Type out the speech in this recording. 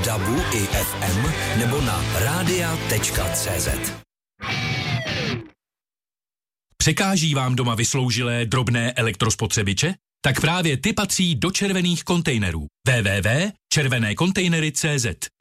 DABu i FM nebo na radia.cz. Překáží vám doma vysloužilé drobné elektrospotřebiče? Tak právě ty patří do červených kontejnerů. www.červenekontejnery.cz